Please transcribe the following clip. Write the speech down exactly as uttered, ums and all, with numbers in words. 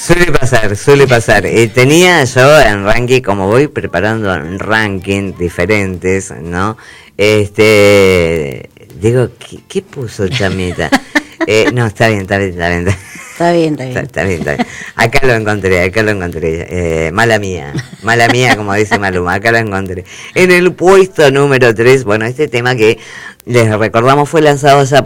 Suele pasar, suele pasar. Eh, tenía yo en ranking, como voy preparando rankings diferentes, ¿no? Este, digo, ¿qué, qué puso Chamita? eh, no, está bien, está bien, está bien. Está bien, está bien. Está, está bien, está bien. Acá lo encontré, acá lo encontré. Eh, mala mía, mala mía, como dice Maluma, acá lo encontré. En el puesto número tres, bueno, este tema que les recordamos fue lanzado ya